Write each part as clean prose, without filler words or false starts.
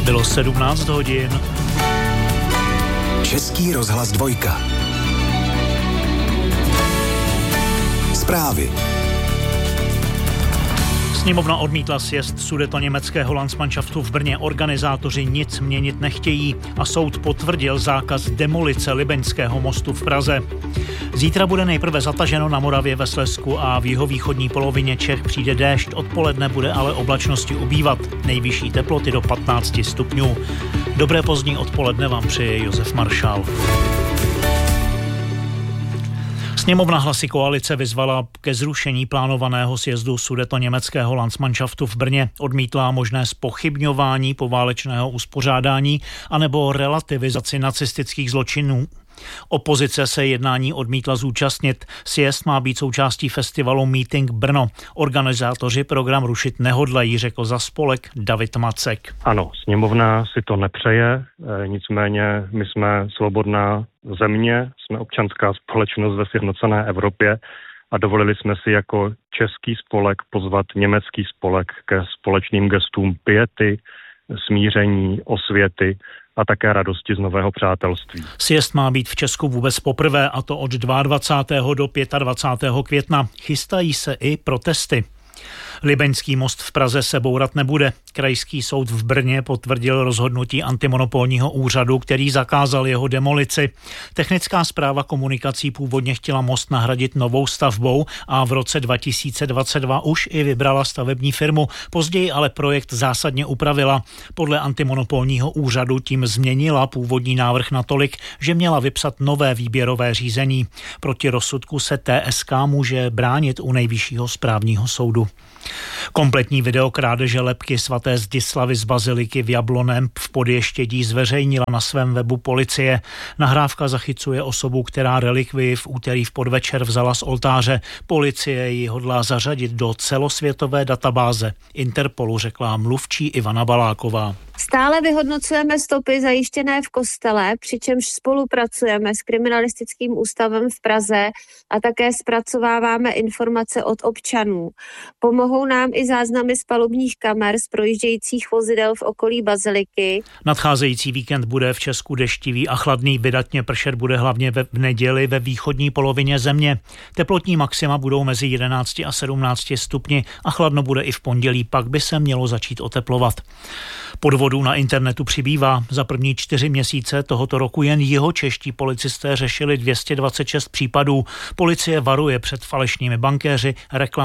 Bylo 17 hodin. Český rozhlas 2. Zprávy. Sněmovna odmítla sjezd sudetoněmeckého Landsmannschaftu v Brně. Organizátoři nic měnit nechtějí a soud potvrdil zákaz demolice Libeňského mostu v Praze. Zítra bude nejprve zataženo na Moravě, ve Slezsku a v jihovýchodní polovině Čech přijde déšť. Odpoledne bude ale oblačnosti ubývat. Nejvyšší teploty do 15 stupňů. Dobré pozdní odpoledne vám přeje Josef Maršál. Sněmovna hlasy koalice vyzvala ke zrušení plánovaného sjezdu sudetoněmeckého Landsmannschaftu v Brně. Odmítla možné zpochybňování poválečného uspořádání anebo relativizaci nacistických zločinů. Opozice se jednání odmítla zúčastnit. Sjezd má být součástí festivalu Meeting Brno. Organizátoři program rušit nehodlají, řekl za spolek David Macek. Ano, sněmovna si to nepřeje, nicméně my jsme svobodná země, jsme občanská společnost ve sjednocené Evropě a dovolili jsme si jako český spolek pozvat německý spolek ke společným gestům piety, smíření, osvěty a také radosti z nového přátelství. Sjezd má být v Česku vůbec poprvé, a to od 22. do 25. května. Chystají se i protesty. Libeňský most v Praze se bourat nebude. Krajský soud v Brně potvrdil rozhodnutí antimonopolního úřadu, který zakázal jeho demolici. Technická správa komunikací původně chtěla most nahradit novou stavbou a v roce 2022 už i vybrala stavební firmu. Později ale projekt zásadně upravila. Podle antimonopolního úřadu tím změnila původní návrh natolik, že měla vypsat nové výběrové řízení. Proti rozsudku se TSK může bránit u Nejvyššího správního soudu. Kompletní video krádeže lebky svaté Zdislavy z baziliky v Jablonném v Podještědí zveřejnila na svém webu policie. Nahrávka zachycuje osobu, která relikvii v úterý v podvečer vzala z oltáře. Policie ji hodlá zařadit do celosvětové databáze Interpolu, řekla mluvčí Ivana Baláková. Stále vyhodnocujeme stopy zajištěné v kostele, přičemž spolupracujeme s kriminalistickým ústavem v Praze a také zpracováváme informace od občanů. Pomohou nám i záznamy z palubních kamer z projíždějících vozidel v okolí baziliky. Nadcházející víkend bude v Česku deštivý a chladný, vydatně pršet bude hlavně v neděli ve východní polovině země. Teplotní maxima budou mezi 11 a 17 stupni a chladno bude i v pondělí, pak by se mělo začít oteplovat. Podvodů na internetu přibývá. Za první 4 měsíce tohoto roku jen jihočeští policisté řešili 226 případů. Policie varuje před falešnými bankéři,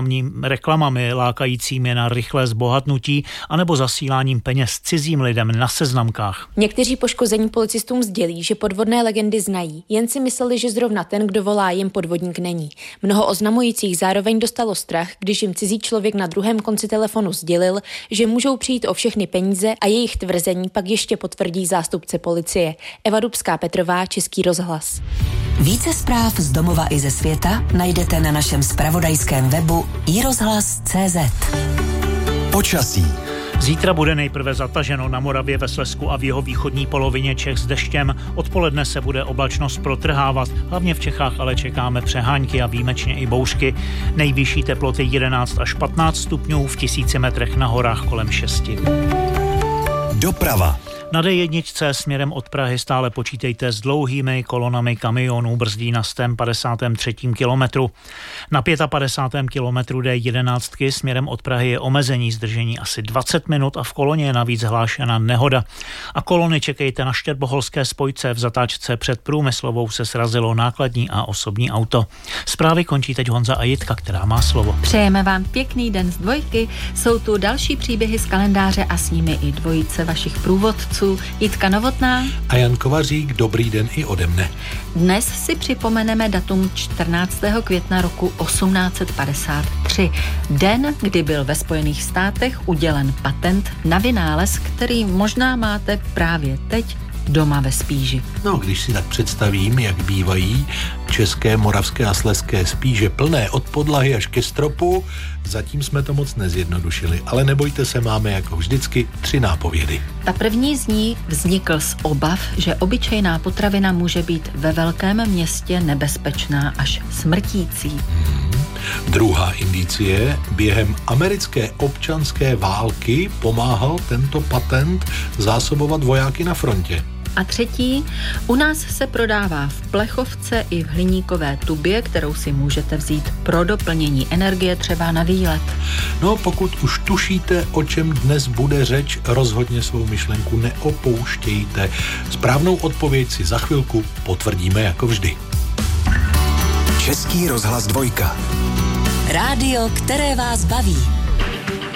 reklamami lákajícími na rychlé zbohatnutí anebo zasíláním peněz cizím lidem na seznamkách. Někteří poškození policistům sdělí, že podvodné legendy znají, jen si mysleli, že zrovna ten, kdo volá, jim podvodník není. Mnoho oznamujících zároveň dostalo strach, když jim cizí člověk na druhém konci telefonu sdělil, že můžou přijít o všechny peníze a jejich tvrzení pak ještě potvrdí zástupce policie. Eva Dubská-Petrová, Český rozhlas. Více zpráv z domova i ze světa najdete na našem zpravodajském webu iRozhlas.cz. Počasí. Zítra bude nejprve zataženo na Moravě, ve Slezsku a v jihovýchodní polovině Čech s deštěm. Odpoledne se bude oblačnost protrhávat. Hlavně v Čechách ale čekáme přehánky a výjimečně i bouřky. Nejvyšší teploty 11 až 15 stupňů, v 1000 metrech na horách kolem 6. Doprava. Na D1 směrem od Prahy stále počítejte s dlouhými kolonami kamionů, brzdí na 153. kilometru. Na 55. kilometru D11 směrem od Prahy je omezení zdržení asi 20 minut a v koloně je navíc hlášena nehoda. A kolony čekejte na štěrboholské spojce, v zatáčce před Průmyslovou se srazilo nákladní a osobní auto. Zprávy končí teď Honza a Jitka, která má slovo. Přejeme vám pěkný den z dvojky, jsou tu další příběhy z kalendáře a s nimi i dvojice vašich průvodců. Jitka Novotná a Jan Kovařík, dobrý den i ode mne. Dnes si připomeneme datum 14. května roku 1853. Den, kdy byl ve Spojených státech udělen patent na vynález, který možná máte právě teď doma ve spíži. No, když si tak představím, jak bývají české, moravské a slezské spíže plné od podlahy až ke stropu, zatím jsme to moc nezjednodušili, ale nebojte se, máme jako vždycky 3 nápovědy. Ta první z ní vznikl z obav, že obyčejná potravina může být ve velkém městě nebezpečná až smrtící. Druhá indicie, během americké občanské války pomáhal tento patent zásobovat vojáky na frontě. A třetí, u nás se prodává v plechovce i v hliníkové tubě, kterou si můžete vzít pro doplnění energie třeba na výlet. No, pokud už tušíte, o čem dnes bude řeč, rozhodně svou myšlenku neopouštějte. Správnou odpověď si za chvilku potvrdíme jako vždy. Český rozhlas 2. Rádio, které vás baví.